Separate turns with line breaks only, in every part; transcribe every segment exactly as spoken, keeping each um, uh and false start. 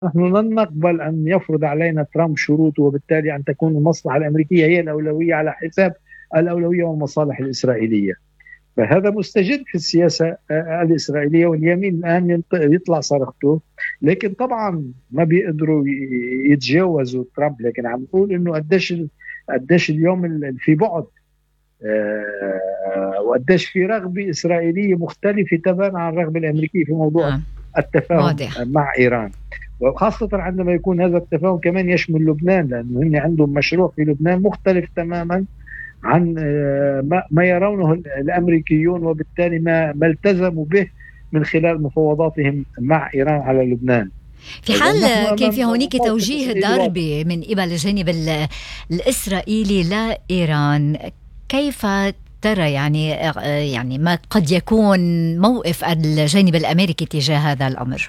نحن لن نقبل أن يفرض علينا ترامب شروط، وبالتالي أن تكون المصلحة الأمريكية هي الأولوية على حساب الأولوية والمصالح الإسرائيلية. فهذا مستجد في السياسة الإسرائيلية، واليمين الآن يطلع صرخته، لكن طبعا ما بيقدروا يتجاوزوا ترامب. لكن عم نقول إنه قديش قديش اليوم في بعد، وقديش في رغبة إسرائيلية مختلفة تماما عن الرغبة الأمريكية في موضوع آه. التفاهم واضح. مع إيران، وخاصة عندما يكون هذا التفاهم كمان يشمل لبنان، لأنه هم عندهم مشروع في لبنان مختلف تماما عن ما يرونه الأمريكيون، وبالتالي ما ما التزموا به من خلال مفاوضاتهم مع إيران على لبنان.
في حال كان في هناك توجيه ضربة من قبل الجانب الإسرائيلي لإيران، كيف ترى يعني يعني ما قد يكون موقف الجانب الأمريكي تجاه هذا الأمر؟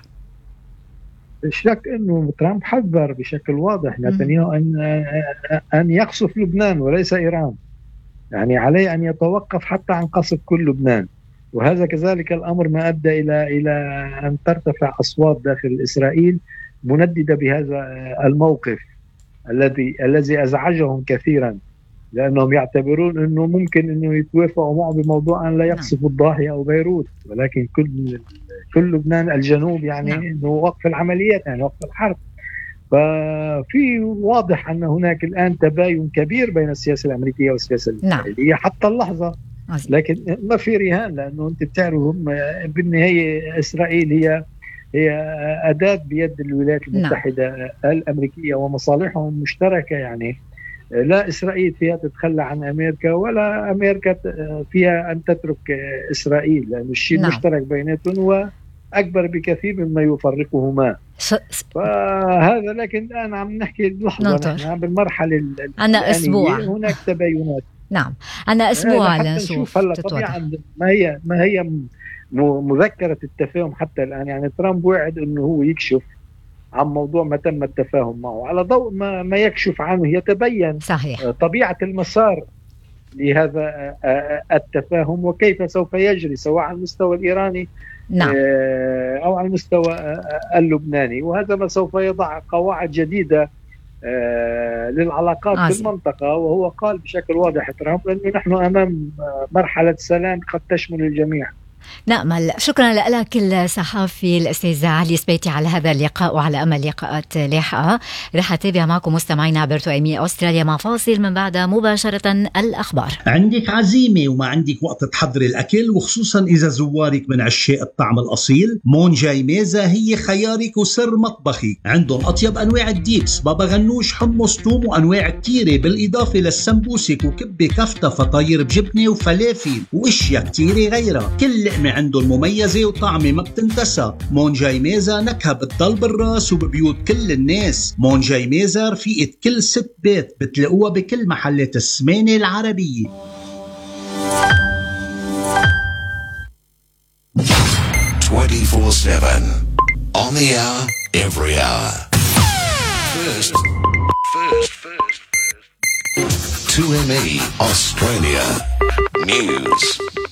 الشك أنه ترامب حذر بشكل واضح نتنياهو أن أن يقصف لبنان وليس إيران، يعني عليه أن يتوقف حتى عن قصف كل لبنان. وهذا كذلك الأمر ما أدى إلى إلى أن ترتفع أصوات داخل إسرائيل منددة بهذا الموقف الذي الذي أزعجهم كثيرا، لأنهم يعتبرون أنه ممكن أنه يتوافقوا معه بموضوع أن لا يقصفوا الضاحية أو بيروت، ولكن كل كل لبنان الجنوب يعني أنه وقف العمليات، يعني وقف الحرب. ففي واضح أن هناك الآن تباين كبير بين السياسة الأمريكية والسياسة الإسرائيلية حتى اللحظة، لكن ما في رهان، لأنه أنت بتعرفوا بالنهاية إسرائيل هي هي أداة بيد الولايات المتحدة الأمريكية ومصالحهم مشتركة. يعني لا إسرائيل فيها تتخلى عن أمريكا، ولا أمريكا فيها أن تترك إسرائيل، لأن الشيء نعم. المشترك بيناتهم هو أكبر بكثير مما يفرقهما. س... فهذا لكن الآن عم نحكي لحظة، نحن بالمرحلة
أنا أسبوع
هناك تباينات.
نعم أنا أسبوع على
نشوف هلا طبيعا ما هي ما هي مذكرة التفاهم حتى الآن. يعني ترامب وعد إنه هو يكشف عن موضوع ما تم التفاهم معه، على ضوء ما, ما يكشف عنه يتبين
صحيح.
طبيعة المسار لهذا التفاهم وكيف سوف يجري، سواء على المستوى الإيراني
نعم.
أو على المستوى اللبناني. وهذا ما سوف يضع قواعد جديدة للعلاقات آه. في المنطقة. وهو قال بشكل واضح ترامب أنه نحن أمام مرحلة سلام قد تشمل الجميع.
نأمل. شكرا لك الصحافي الأستاذ علي سبيتي على هذا اللقاء، وعلى أمل لقاءات لاحقة. رح أتابع معكم مستمعينا عبر توأمية أستراليا مع فاصل، من بعد مباشرة الأخبار.
عندك عزيمة وما عندك وقت تحضري الأكل، وخصوصا إذا زوارك من عشاق الطعم الأصيل، مون جاي ميزة هي خيارك وسر مطبخك. عندهم أطيب أنواع الديبس، بابا غنوش، حمص، توم، وأنواع كتيرة، بالإضافة للسمبوسك وكبة كفتة، فطاير بجبنة وفلافل واشياء كتيرة غيرها. كل لقمة عندهم مميزة وطعمة ما بتنتسى. مون جاي ميزة نكهة بتضل بالراس وببيوت كل الناس. مون جاي ميزة رفيقة كل ست بيت، بتلاقوها بكل محلات السمانة العربية.
twenty-four seven on the hour, every hour. First, first, first, first. two M E Australia News.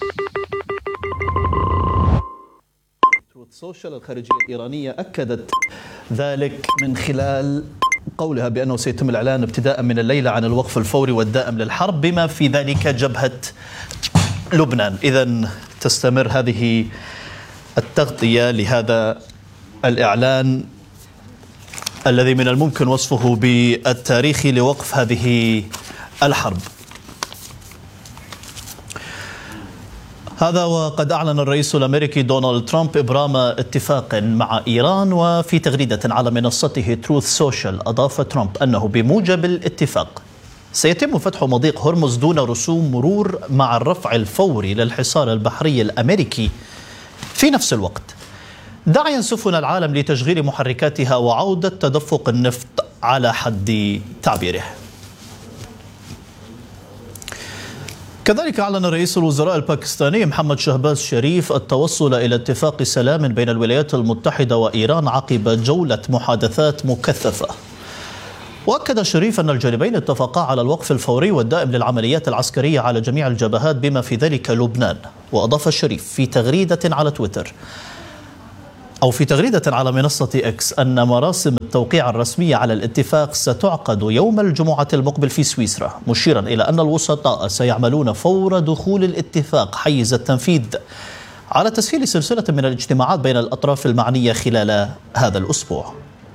سوشيال الخارجية الإيرانية أكدت ذلك من خلال قولها بأنه سيتم الإعلان ابتداء من الليلة عن الوقف الفوري والدائم للحرب، بما في ذلك جبهة لبنان. إذن تستمر هذه التغطية لهذا الإعلان الذي من الممكن وصفه بالتاريخي لوقف هذه الحرب. هذا وقد أعلن الرئيس الأمريكي دونالد ترامب إبرام اتفاق مع إيران، وفي تغريدة على منصته تروث سوشيال أضاف ترامب أنه بموجب الاتفاق سيتم فتح مضيق هرمز دون رسوم مرور، مع الرفع الفوري للحصار البحري الأمريكي في نفس الوقت، داعيا سفن العالم لتشغيل محركاتها وعودة تدفق النفط على حد تعبيره. كذلك أعلن رئيس الوزراء الباكستاني محمد شهباز شريف التوصل إلى اتفاق سلام بين الولايات المتحدة وإيران عقب جولة محادثات مكثفة. وأكد شريف أن الجانبين اتفقا على الوقف الفوري والدائم للعمليات العسكرية على جميع الجبهات بما في ذلك لبنان. وأضاف الشريف في تغريدة على تويتر أو في تغريدة على منصة إكس أن مراسم التوقيع الرسمية على الاتفاق ستعقد يوم الجمعة المقبل في سويسرا، مشيرا إلى أن الوسطاء سيعملون فور دخول الاتفاق حيز التنفيذ على تسهيل سلسلة من الاجتماعات بين الأطراف المعنية خلال هذا الأسبوع.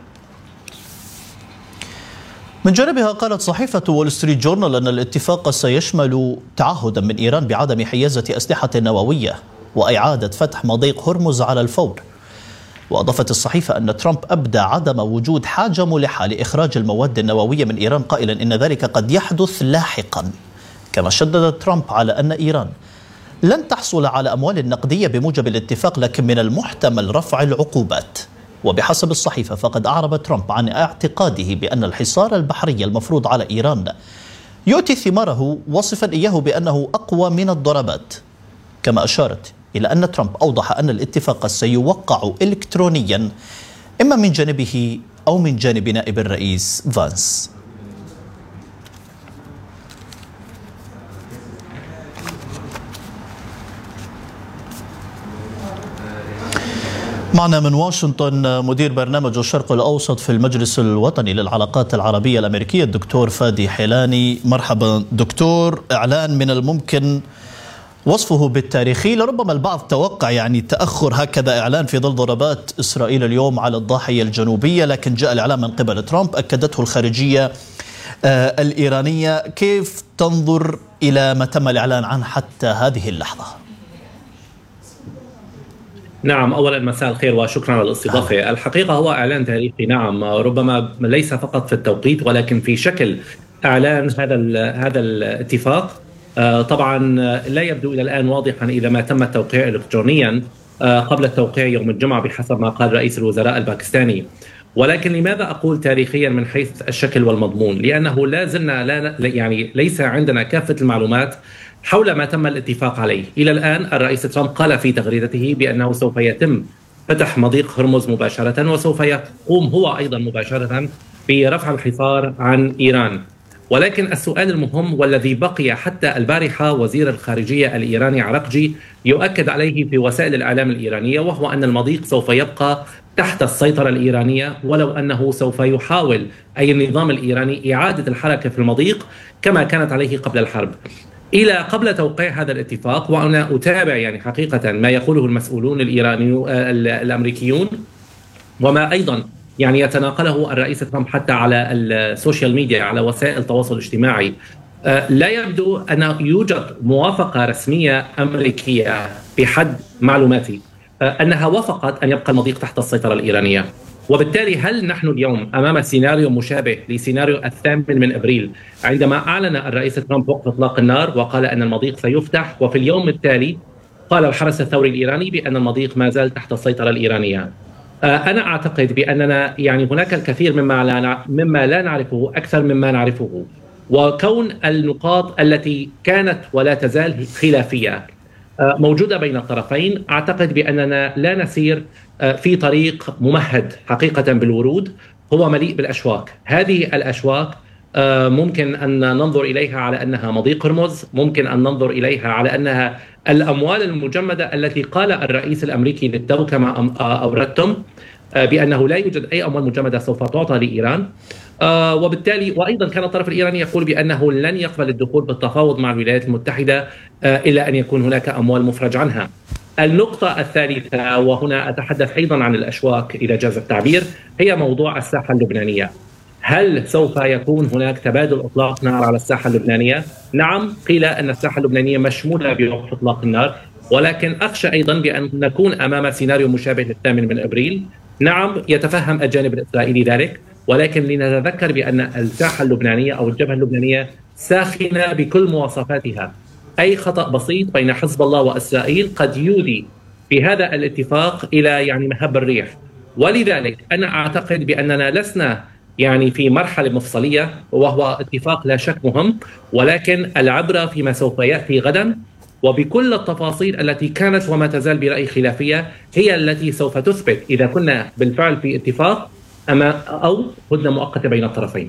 من جانبها قالت صحيفة وول ستريت جورنال أن الاتفاق سيشمل تعهدا من إيران بعدم حيازة أسلحة نووية وإعادة فتح مضيق هرمز على الفور. وأضافت الصحيفة أن ترامب أبدى عدم وجود حاجة ملحة لإخراج المواد النووية من إيران، قائلا إن ذلك قد يحدث لاحقا. كما شدد ترامب على أن إيران لن تحصل على أموال نقدية بموجب الاتفاق، لكن من المحتمل رفع العقوبات. وبحسب الصحيفة فقد أعرب ترامب عن اعتقاده بأن الحصار البحري المفروض على إيران يؤتي ثماره، وصفا إياه بأنه أقوى من الضربات. كما أشارت إلى أن ترامب أوضح أن الاتفاق سيوقع إلكترونيا إما من جانبه أو من جانب نائب الرئيس فانس. معنا من واشنطن مدير برنامج الشرق الأوسط في المجلس الوطني للعلاقات العربية الأمريكية الدكتور فادي حيلاني. مرحبا دكتور. إعلان من الممكن وصفه بالتاريخي، لربما البعض توقع يعني تأخر هكذا إعلان في ظل ضربات إسرائيل اليوم على الضاحية الجنوبية، لكن جاء الإعلان من قبل ترامب أكدته الخارجية آه الإيرانية. كيف تنظر إلى ما تم الإعلان عنه حتى هذه اللحظة؟
نعم، أولا مساء الخير وشكرا على الاستضافة. الحقيقة هو إعلان تاريخي، نعم، ربما ليس فقط في التوقيت ولكن في شكل إعلان هذا هذا الاتفاق. طبعا لا يبدو إلى الآن واضحا إذا ما تم التوقيع إلكترونيا قبل التوقيع يوم الجمعة بحسب ما قال رئيس الوزراء الباكستاني. ولكن لماذا أقول تاريخيا من حيث الشكل والمضمون؟ لأنه لا زلنا لا يعني ليس عندنا كافة المعلومات حول ما تم الاتفاق عليه. إلى الآن الرئيس ترامب قال في تغريدته بأنه سوف يتم فتح مضيق هرمز مباشرة، وسوف يقوم هو أيضا مباشرة برفع الحصار عن إيران. ولكن السؤال المهم والذي بقي حتى البارحة وزير الخارجية الإيراني عرقجي يؤكد عليه في وسائل الإعلام الإيرانية، وهو أن المضيق سوف يبقى تحت السيطرة الإيرانية، ولو أنه سوف يحاول أي النظام الإيراني إعادة الحركة في المضيق كما كانت عليه قبل الحرب. إلى قبل توقيع هذا الاتفاق وأنا أتابع يعني حقيقة ما يقوله المسؤولون الإيرانيون الأمريكيون وما أيضا يعني يتناقله الرئيس ترامب حتى على السوشيال ميديا على وسائل التواصل الاجتماعي، لا يبدو أن يوجد موافقة رسمية أمريكية بحد معلوماتي أنها وافقت أن يبقى المضيق تحت السيطرة الإيرانية. وبالتالي هل نحن اليوم أمام سيناريو مشابه لسيناريو الثامن من أبريل عندما أعلن الرئيس ترامب وقف إطلاق النار وقال أن المضيق سيفتح، وفي اليوم التالي قال الحرس الثوري الإيراني بأن المضيق ما زال تحت السيطرة الإيرانية؟ أنا أعتقد بأننا يعني هناك الكثير مما لا مما لا نعرفه أكثر مما نعرفه، وكون النقاط التي كانت ولا تزال خلافية موجودة بين الطرفين، أعتقد بأننا لا نسير في طريق ممهد حقيقة بالورود، هو مليء بالأشواك. هذه الأشواك ممكن أن ننظر إليها على أنها مضيق هرمز، ممكن أن ننظر إليها على أنها الأموال المجمدة التي قال الرئيس الأمريكي للتو كما أوردتم بأنه لا يوجد أي أموال مجمدة سوف تعطى لإيران. آه وبالتالي وأيضا كان الطرف الإيراني يقول بأنه لن يقبل الدخول بالتفاوض مع الولايات المتحدة آه إلا أن يكون هناك أموال مفرج عنها. النقطة الثالثة، وهنا أتحدث أيضا عن الأشواك إذا جاز التعبير، هي موضوع الساحة اللبنانية. هل سوف يكون هناك تبادل إطلاق نار على الساحة اللبنانية؟ نعم، قيل أن الساحة اللبنانية مشمولة بوقف إطلاق النار، ولكن أخشى أيضا بأن نكون أمام سيناريو مشابه للثامن من أبريل. نعم، يتفهم الجانب الإسرائيلي ذلك، ولكن لنتذكر بأن الساحة اللبنانية أو الجبهة اللبنانية ساخنة بكل مواصفاتها. أي خطأ بسيط بين حزب الله وإسرائيل قد يودي في هذا الاتفاق إلى يعني مهب الريح. ولذلك أنا أعتقد بأننا لسنا يعني في مرحلة مفصلية، وهو اتفاق لا شك مهم، ولكن العبرة فيما سوف يأتي غدا، وبكل التفاصيل التي كانت وما تزال برأي خلافية هي التي سوف تثبت إذا كنا بالفعل في اتفاق أما أو هدنة مؤقتة بين الطرفين.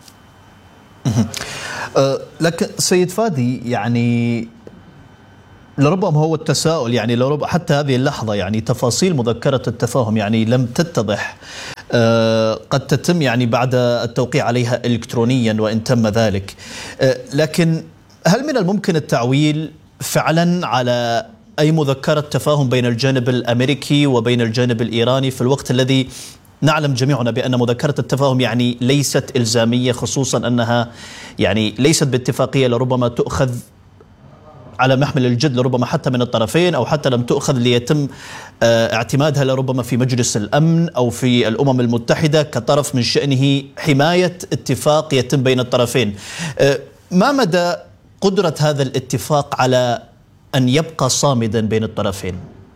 أه لكن سيد فادي، يعني لربما هو التساؤل، يعني لربما حتى هذه اللحظة يعني تفاصيل مذكرة التفاهم يعني لم تتضح. أه قد تتم يعني بعد التوقيع عليها إلكترونيا وإن تم ذلك. أه لكن هل من الممكن التعويل فعلا على أي مذكرة تفاهم بين الجانب الأمريكي وبين الجانب الإيراني في الوقت الذي نعلم جميعنا بأن مذكرة التفاهم يعني ليست إلزامية، خصوصا أنها يعني ليست باتفاقية، لربما تؤخذ على محمل الجد لربما حتى من الطرفين، أو حتى لم تؤخذ ليتم اعتمادها لربما في مجلس الأمن أو في الأمم المتحدة كطرف من شأنه حماية اتفاق يتم بين الطرفين. ما مدى قدرة هذا الاتفاق على أن يبقى صامدا بين الطرفين؟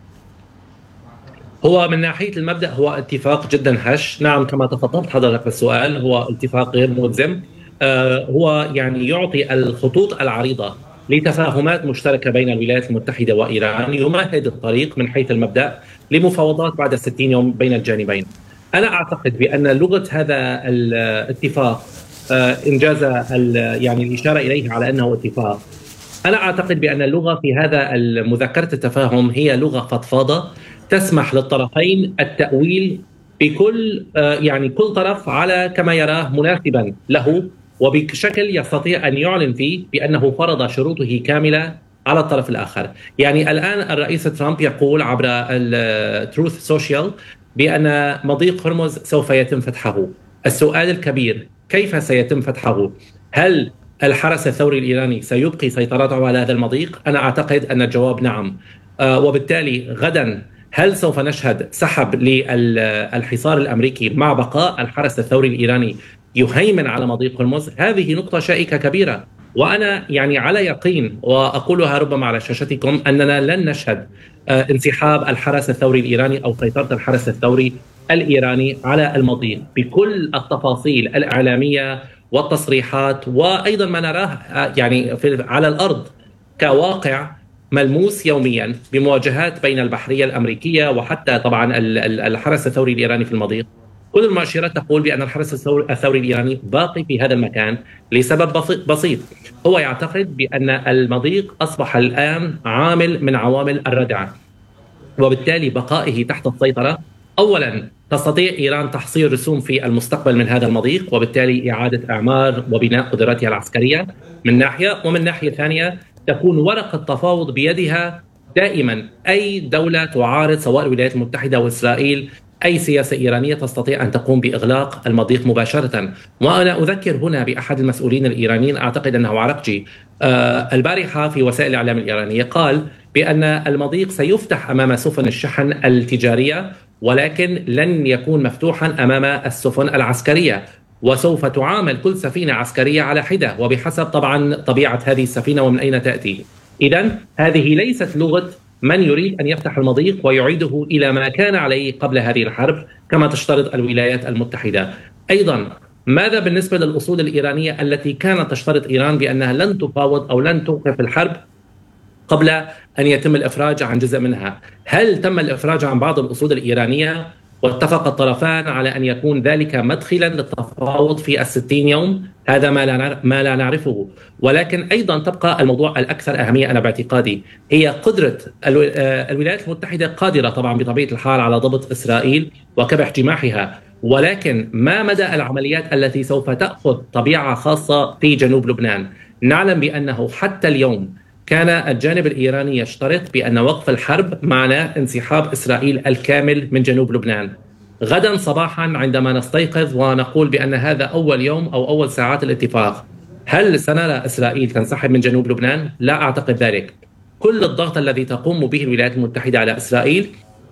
هو من ناحية المبدأ هو اتفاق جدا هش، نعم كما تفضلت حضرتك بالسؤال، هو اتفاق غير ملزم. آه هو يعني يعطي الخطوط العريضة لتفاهمات مشتركة بين الولايات المتحدة وإيران، يمهد الطريق من حيث المبدأ لمفاوضات بعد ستين يوم بين الجانبين. أنا أعتقد بأن لغة هذا الاتفاق آه إنجاز يعني الإشارة إليه على أنه اتفاق، أنا أعتقد بأن اللغة في هذا المذكرة التفاهم هي لغة فضفاضة تسمح للطرفين التأويل بكل يعني كل طرف على كما يراه مناسبا له، وبشكل يستطيع أن يعلن فيه بأنه فرض شروطه كاملة على الطرف الآخر. يعني الآن الرئيس ترامب يقول عبر التروث سوشيال بأن مضيق هرمز سوف يتم فتحه. السؤال الكبير كيف سيتم فتحه؟ هل الحرس الثوري الإيراني سيبقي سيطرته على هذا المضيق؟ أنا أعتقد أن الجواب نعم. آه وبالتالي غدا هل سوف نشهد سحب للحصار الأمريكي مع بقاء الحرس الثوري الإيراني يهيمن على مضيق هرمز؟ هذه نقطة شائكة كبيرة، وأنا يعني على يقين وأقولها ربما على شاشتكم أننا لن نشهد آه انسحاب الحرس الثوري الإيراني أو سيطرة الحرس الثوري الإيراني على المضيق بكل التفاصيل الإعلامية والتصريحات، وأيضا ما نراه يعني في على الأرض كواقع ملموس يوميا بمواجهات بين البحرية الأمريكية وحتى طبعا الحرس الثوري الإيراني في المضيق. كل المؤشرات تقول بأن الحرس الثوري الإيراني باقي في هذا المكان لسبب بسيط، هو يعتقد بأن المضيق أصبح الآن عامل من عوامل الردع، وبالتالي بقائه تحت السيطرة أولا تستطيع إيران تحصيل رسوم في المستقبل من هذا المضيق، وبالتالي إعادة إعمار وبناء قدراتها العسكرية من ناحية، ومن ناحية ثانية تكون ورقة تفاوض بيدها دائما. أي دولة تعارض سواء الولايات المتحدة وإسرائيل أي سياسة إيرانية تستطيع أن تقوم بإغلاق المضيق مباشرة. وأنا أذكر هنا بأحد المسؤولين الإيرانيين، أعتقد أنه عرقجي، آه البارحة في وسائل الإعلام الإيرانية قال بأن المضيق سيفتح أمام سفن الشحن التجارية، ولكن لن يكون مفتوحا أمام السفن العسكرية، وسوف تعامل كل سفينة عسكرية على حدة وبحسب طبعا طبيعة هذه السفينة ومن أين تأتي. إذن هذه ليست لغة من يريد أن يفتح المضيق ويعيده إلى ما كان عليه قبل هذه الحرب كما تشترط الولايات المتحدة. أيضا ماذا بالنسبة للأصول الإيرانية التي كانت تشترط إيران بأنها لن تفاوض أو لن توقف الحرب قبل أن يتم الإفراج عن جزء منها؟ هل تم الإفراج عن بعض الأصول الإيرانية واتفق الطرفان على أن يكون ذلك مدخلا للتفاوض في الستين يوم؟ هذا ما لا ما لا نعرفه. ولكن أيضا تبقى الموضوع الأكثر أهمية أنا باعتقادي هي قدرة الولايات المتحدة، قادرة طبعا بطبيعة الحال على ضبط إسرائيل وكبح جماحها، ولكن ما مدى العمليات التي سوف تأخذ طبيعة خاصة في جنوب لبنان؟ نعلم بأنه حتى اليوم كان الجانب الإيراني يشترط بأن وقف الحرب معناه انسحاب إسرائيل الكامل من جنوب لبنان. غدا صباحا عندما نستيقظ ونقول بأن هذا أول يوم أو أول ساعات الاتفاق، هل سنرى إسرائيل تنسحب من جنوب لبنان؟ لا أعتقد ذلك. كل الضغط الذي تقوم به الولايات المتحدة على إسرائيل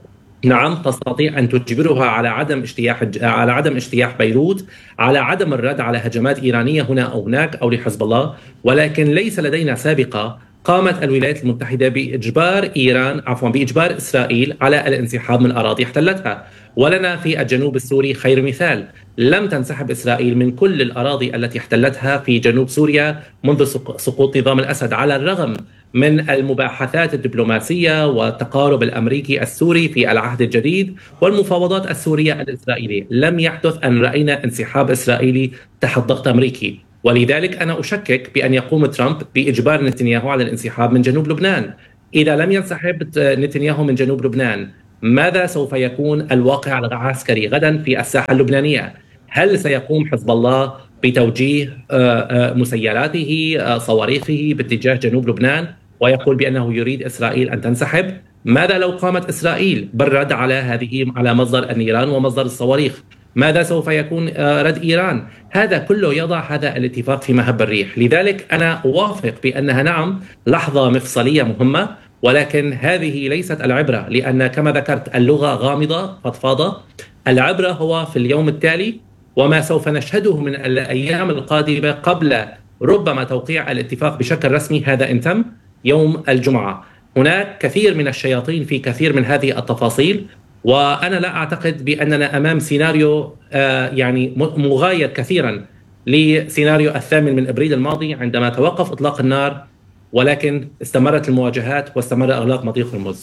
نعم تستطيع أن تجبرها على عدم اجتياح على عدم اجتياح بيروت، على عدم الرد على هجمات إيرانية هنا أو هناك أو لحزب الله، ولكن ليس لدينا سابقة قامت الولايات المتحدة بإجبار إيران عفوا بإجبار إسرائيل على الانسحاب من أراضي احتلتها. ولنا في الجنوب السوري خير مثال، لم تنسحب إسرائيل من كل الأراضي التي احتلتها في جنوب سوريا منذ سقوط نظام الأسد، على الرغم من المباحثات الدبلوماسية والتقارب الأمريكي السوري في العهد الجديد والمفاوضات السورية الإسرائيلية. لم يحدث أن رأينا انسحاب إسرائيلي تحت ضغط أمريكي، ولذلك أنا أشكك بأن يقوم ترامب بإجبار نتنياهو على الانسحاب من جنوب لبنان. إذا لم ينسحب نتنياهو من جنوب لبنان، ماذا سوف يكون الواقع العسكري غدا في الساحة اللبنانية؟ هل سيقوم حزب الله بتوجيه مسيراته صواريخه باتجاه جنوب لبنان ويقول بأنه يريد إسرائيل أن تنسحب؟ ماذا لو قامت إسرائيل بالرد على هذه على مصدر النيران ومصدر الصواريخ؟ ماذا سوف يكون رد إيران؟ هذا كله يضع هذا الاتفاق في مهب الريح. لذلك أنا أوافق بأنها نعم لحظة مفصلية مهمة، ولكن هذه ليست العبرة، لأن كما ذكرت اللغة غامضة فضفاضة. العبرة هو في اليوم التالي وما سوف نشهده من الأيام القادمة قبل ربما توقيع الاتفاق بشكل رسمي، هذا إن تم يوم الجمعة. هناك كثير من الشياطين في كثير من هذه التفاصيل، وأنا لا أعتقد بأننا أمام سيناريو يعني مغاير كثيرا لسيناريو الثامن من أبريل الماضي عندما توقف إطلاق النار ولكن استمرت المواجهات واستمر إغلاق مضيق هرمز.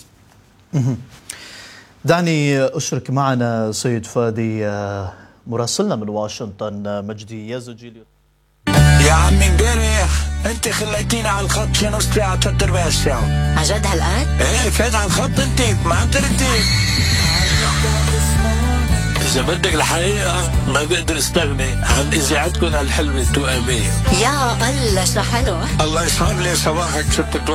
دعني أشرك معنا سيد فادي مراسلنا من واشنطن مجدي يازوجيليو.
يا عمي امبارح انت خليتينا على الخط شي نص ساعة ثلاث ارباع ساعة.
عن جد هالقد؟
ايه فات على الخط انت ما عم تردي. إذا بدك الحقيقة ما بقدر استغني عن إذاعتكم الحلوة تو أم إيه.
يا الله شو حلو.
الله يسعد لي صباحك ست